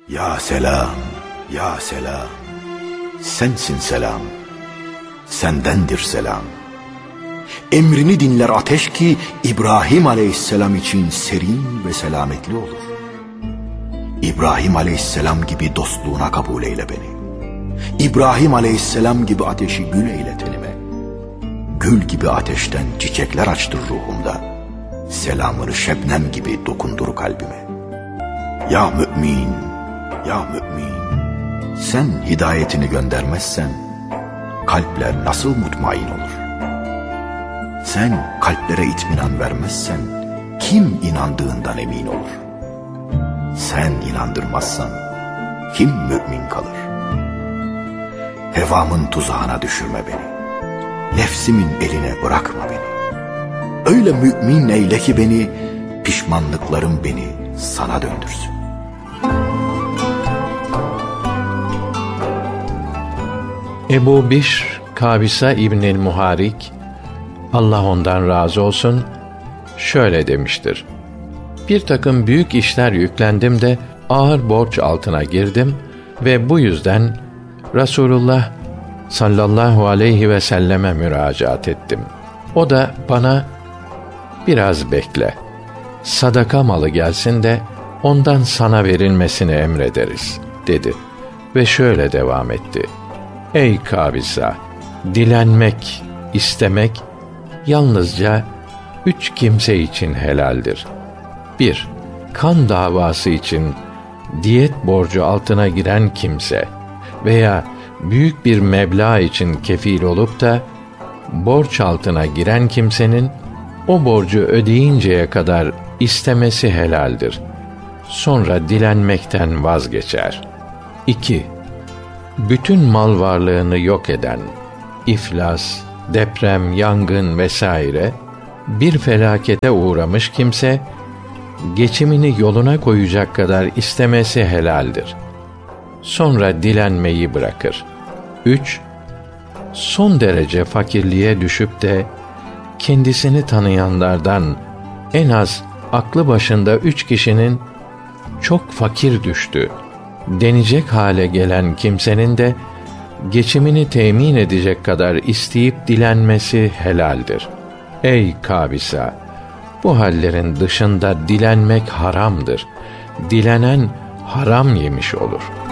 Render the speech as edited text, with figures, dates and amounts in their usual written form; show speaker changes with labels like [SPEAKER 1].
[SPEAKER 1] Ya selam, ya selam, sensin selam, sendendir selam. Emrini dinler ateş ki İbrahim aleyhisselam için serin ve selametli olur. İbrahim aleyhisselam gibi dostluğuna kabul eyle beni. İbrahim aleyhisselam gibi ateşi gül eyle tenime. Gül gibi ateşten çiçekler açtır ruhumda. Selamını şebnem gibi dokundur kalbime. Ya mümin, ya mümin, sen hidayetini göndermezsen kalpler nasıl mutmain olur? Sen kalplere itminan vermezsen kim inandığından emin olur? Sen inandırmazsan kim mümin kalır? Hevamın tuzağına düşürme beni. Nefsimin eline bırakma beni. Öyle mümin eyle ki beni, pişmanlıklarım beni sana döndürsün.
[SPEAKER 2] Ebu Bişr Kabisa İbnül Muharik, Allah ondan razı olsun, şöyle demiştir: bir takım büyük işler yüklendim de ağır borç altına girdim ve bu yüzden Resulullah sallallahu aleyhi ve selleme müracaat ettim. O da bana biraz bekle, sadaka malı gelsin de ondan sana verilmesini emrederiz dedi ve şöyle devam etti: ey Kabisa, dilenmek, istemek yalnızca 3 kimse için helaldir. 1. Kan davası için diyet borcu altına giren kimse veya büyük bir meblağ için kefil olup da borç altına giren kimsenin o borcu ödeyinceye kadar istemesi helaldir. Sonra dilenmekten vazgeçer. 2. Bütün mal varlığını yok eden, iflas, deprem, yangın vesaire bir felakete uğramış kimse, geçimini yoluna koyacak kadar istemesi helaldir. Sonra dilenmeyi bırakır. 3. Son derece fakirliğe düşüp de kendisini tanıyanlardan en az aklı başında 3 kişinin çok fakir düştü denecek hale gelen kimsenin de geçimini temin edecek kadar isteyip dilenmesi helaldir. Ey Kabisa! Bu hallerin dışında dilenmek haramdır. Dilenen haram yemiş olur.